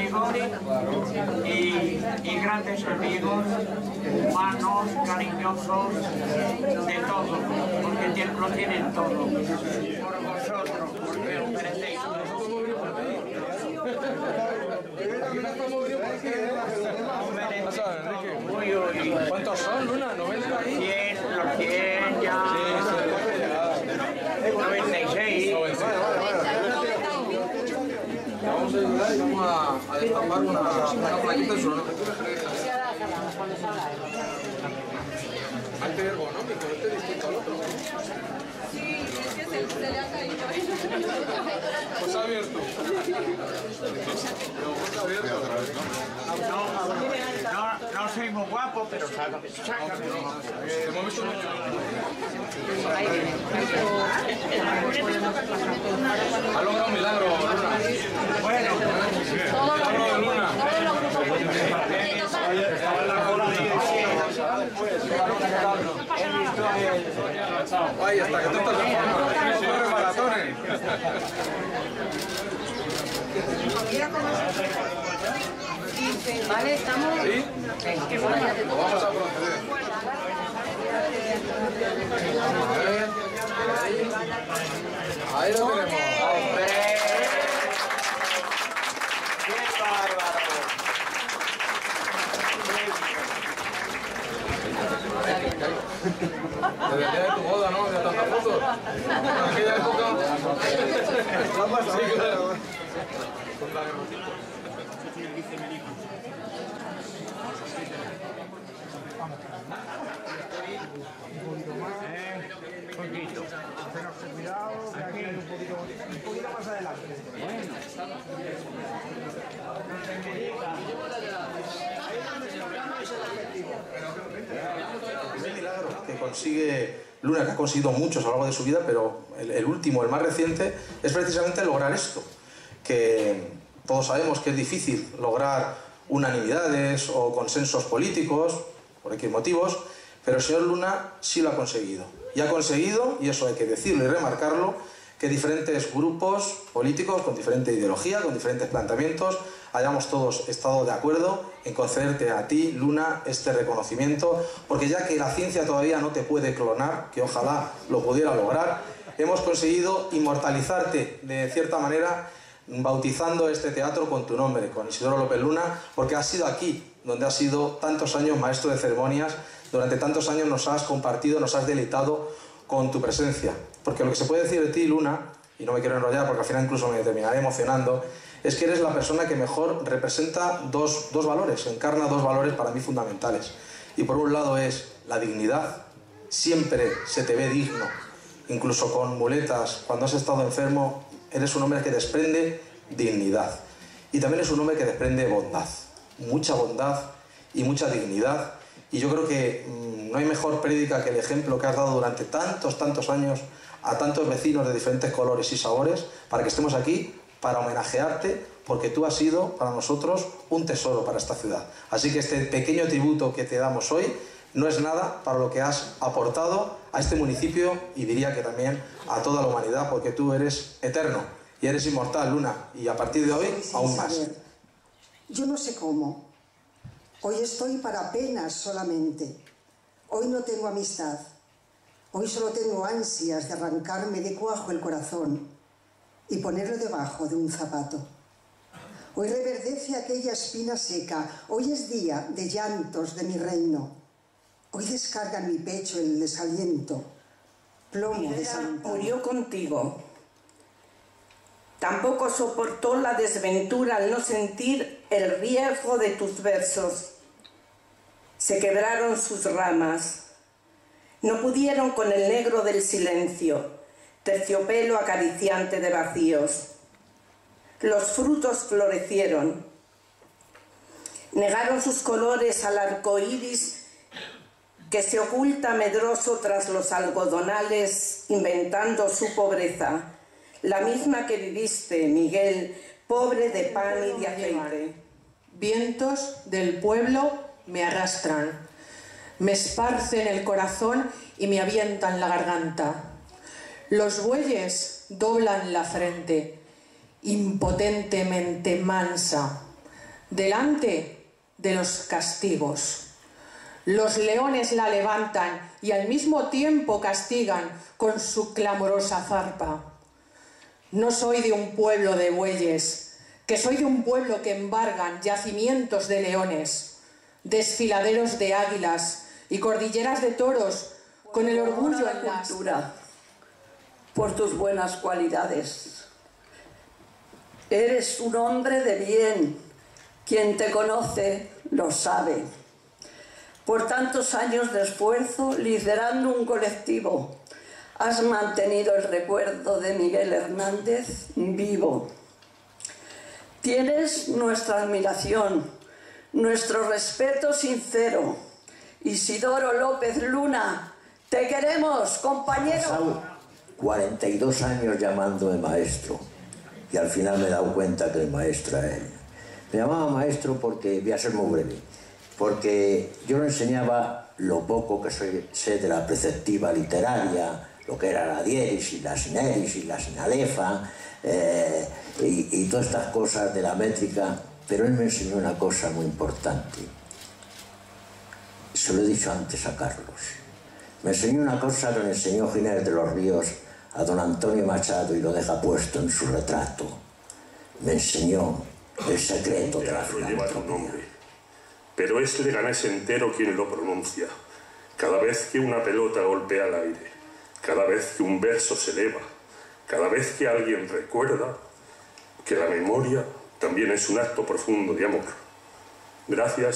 amigos y grandes amigos, humanos, cariñosos, de todo, porque lo tienen todo. Por vosotros, porque lo merecéis. ¿Cuántos son, Luna? ¿90 ahí? 100, los 100 ya. 96. Vamos a ayudar y vamos a destapar una plaquita de su honor. Antes ergonómico, este es distinto al otro. Sí, es que se le ha caído. Pues abierto. No soy muy guapo, pero sácame. Hemos visto ha logrado un milagro, Luna. Bueno, Milagro de Luna. Ay, hasta que tú estás en forma. Corre maratones. Vale, estamos. ¿Sí? Vamos a proceder. Ahí lo tenemos. ¡Qué bárbaro! Desde el día de tu boda, ¿no? De tantas fotos. En aquella época. Sí, claro. Un poquito. Cuidado, que aquí hay un poquito más adelante. Es un milagro que consigue Luna, que ha conseguido muchos a lo largo de su vida, pero el último, el más reciente, es precisamente lograr esto, que todos sabemos que es difícil lograr unanimidades o consensos políticos, por X motivos, pero el señor Luna sí lo ha conseguido. Y ha conseguido, y eso hay que decirlo y remarcarlo, que diferentes grupos políticos con diferente ideología, con diferentes planteamientos, hayamos todos estado de acuerdo en concederte a ti, Luna, este reconocimiento, porque ya que la ciencia todavía no te puede clonar, que ojalá lo pudiera lograr, hemos conseguido inmortalizarte de cierta manera, bautizando este teatro con tu nombre, con Isidoro López Luna, porque has sido aquí, donde has sido tantos años maestro de ceremonias, durante tantos años nos has compartido, nos has deleitado con tu presencia. Porque lo que se puede decir de ti, Luna, y no me quiero enrollar porque al final incluso me terminaré emocionando, es que eres la persona que mejor representa dos valores, encarna dos valores para mí fundamentales. Y por un lado es la dignidad, siempre se te ve digno, incluso con muletas, cuando has estado enfermo, eres un hombre que desprende dignidad. Y también es un hombre que desprende bondad, mucha bondad y mucha dignidad. Y yo creo que no hay mejor prédica que el ejemplo que has dado durante tantos años a tantos vecinos de diferentes colores y sabores para que estemos aquí, para homenajearte, porque tú has sido para nosotros un tesoro para esta ciudad. Así que este pequeño tributo que te damos hoy no es nada para lo que has aportado a este municipio y diría que también a toda la humanidad, porque tú eres eterno y eres inmortal, Luna, y a partir de hoy aún más. Yo no sé cómo. Hoy estoy para penas solamente. Hoy no tengo amistad. Hoy solo tengo ansias de arrancarme de cuajo el corazón y ponerlo debajo de un zapato. Hoy reverdece aquella espina seca. Hoy es día de llantos de mi reino. Hoy descarga en mi pecho el desaliento, plomo desalentado. Murió contigo. Tampoco soportó la desventura al no sentir el riesgo de tus versos. Se quebraron sus ramas. No pudieron con el negro del silencio, terciopelo acariciante de vacíos. Los frutos florecieron. Negaron sus colores al arco iris que se oculta medroso tras los algodonales, inventando su pobreza. La misma que viviste, Miguel, pobre de pan y de aceite. Vientos del pueblo me arrastran, me esparcen el corazón y me avientan la garganta. Los bueyes doblan la frente, impotentemente mansa, delante de los castigos. Los leones la levantan y al mismo tiempo castigan con su clamorosa zarpa. No soy de un pueblo de bueyes, que soy de un pueblo que embargan yacimientos de leones, desfiladeros de águilas y cordilleras de toros, con el orgullo en la cultura, por tus buenas cualidades. Eres un hombre de bien, quien te conoce lo sabe. Por tantos años de esfuerzo, liderando un colectivo, has mantenido el recuerdo de Miguel Hernández vivo. Tienes nuestra admiración, nuestro respeto sincero. Isidoro López Luna, te queremos, compañero. He pasado 42 años llamándome maestro y al final me he dado cuenta que el maestro era él. Me llamaba maestro porque, voy a ser muy breve, porque yo le enseñaba lo poco que sé de la preceptiva literaria, lo que era la diéresis, la sinéresis, la sinalefa y todas estas cosas de la métrica, pero él me enseñó una cosa muy importante. Se lo he dicho antes a Carlos. Me enseñó una cosa que le enseñó Ginés de los Ríos a don Antonio Machado y lo deja puesto en su retrato. Me enseñó el secreto de la filantropía. Pero es Leganés entero quien lo pronuncia. Cada vez que una pelota golpea el aire, cada vez que un verso se eleva, cada vez que alguien recuerda que la memoria también es un acto profundo de amor. Gracias